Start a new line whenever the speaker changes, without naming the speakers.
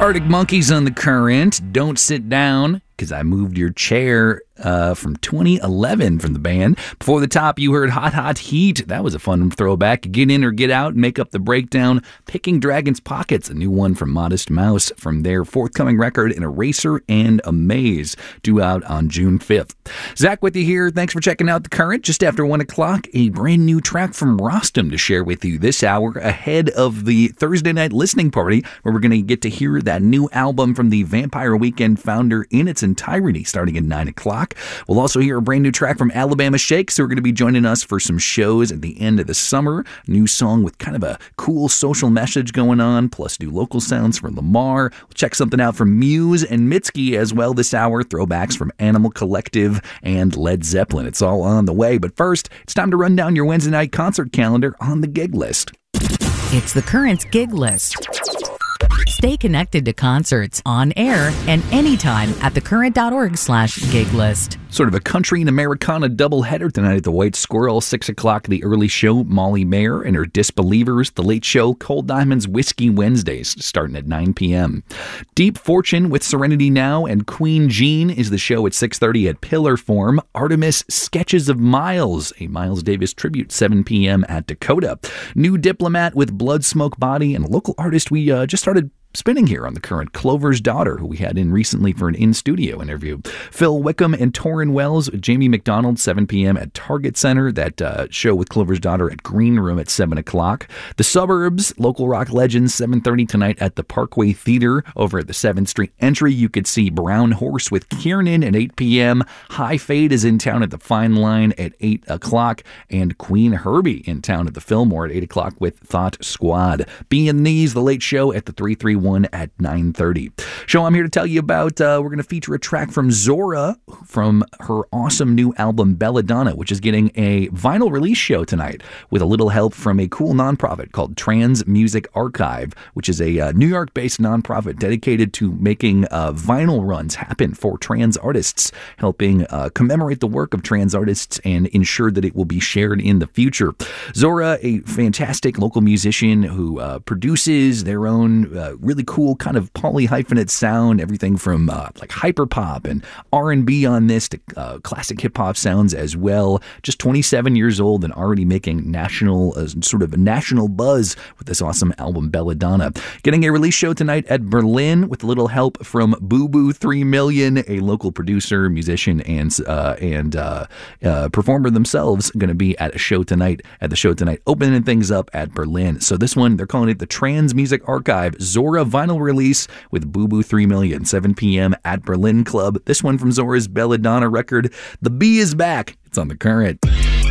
Arctic Monkeys on the Current. Don't sit down, because I moved your chair from 2011 from the band. Before the top, you heard Hot Hot Heat. That was a fun throwback. Get in or get out and make up the breakdown. Picking Dragon's Pockets, a new one from Modest Mouse from their forthcoming record, An Eraser and a Maze, due out on June 5th. Zach with you here. Thanks for checking out The Current. Just after 1 o'clock, a brand new track from Rostam to share with you this hour ahead of the Thursday night listening party, where we're going to get to hear that new album from the Vampire Weekend founder in its entirety starting at 9 o'clock. We'll also hear a brand new track from Alabama Shakes, who are going to be joining us for some shows at the end of the summer. New song with kind of a cool social message going on, plus new local sounds from Lamar. We'll check something out from Muse and Mitski as well this hour. Throwbacks from Animal Collective and Led Zeppelin. It's all on the way. But first, it's time to run down your Wednesday night concert calendar on the gig list.
It's The Current's gig list. Stay connected to concerts on air and anytime at thecurrent.org/gig list.
Sort of a country and Americana doubleheader tonight at the White Squirrel. 6 o'clock, The Early Show, Molly Mayer and her Disbelievers. The Late Show, Cold Diamonds, Whiskey Wednesdays, starting at 9 p.m. Deep Fortune with Serenity Now and Queen Jean is the show at 6:30 at Pillar Form. Artemis, Sketches of Miles, a Miles Davis tribute, 7 p.m. at Dakota. New Diplomat with Blood Smoke Body, and a local artist we just started spinning here on The Current, Clover's Daughter, who we had in recently for an in-studio interview. Phil Wickham and Torrin Wells, Jamie McDonald, 7 p.m. at Target Center. That show with Clover's Daughter at Green Room at 7 o'clock. The Suburbs, local rock legends, 7:30 tonight at the Parkway Theater over at the 7th Street entry. You could see Brown Horse with Kiernan at 8 p.m. High Fade is in town at the Fine Line at 8 o'clock. And Queen Herbie in town at the Fillmore at 8 o'clock with Thought Squad. Being These, the Late Show at the 331 at 9:30. Show I'm here to tell you about, we're going to feature a track from Zora from her awesome new album Belladonna, which is getting a vinyl release show tonight with a little help from a cool nonprofit called Trans Music Archive, which is a New York-based nonprofit dedicated to making vinyl runs happen for trans artists, helping commemorate the work of trans artists and ensure that it will be shared in the future. Zora, a fantastic local musician who produces their own really cool kind of polyhyphenate sound, everything from like hyperpop and R&B on this to classic hip-hop sounds as well. Just 27 years old and already making national buzz with this awesome album Belladonna. Getting a release show tonight at Berlin with a little help from Boo Boo 3 Million, a local producer, musician, and performer themselves, going to be at the show tonight, opening things up at Berlin. So this one, they're calling it the Trans Music Archive Zora vinyl release with Boo Boo 3 Million, 7 p.m. at Berlin Club. This one from Zora's Belladonna record, The Bee Is Back. It's on The Current.